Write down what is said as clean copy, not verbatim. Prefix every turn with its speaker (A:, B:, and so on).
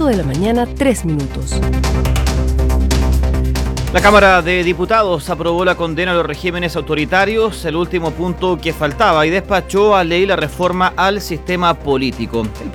A: 8 de la mañana, 3 minutos.
B: La Cámara de Diputados aprobó la condena a los regímenes autoritarios, el último punto que faltaba, y despachó a ley la reforma al sistema político. El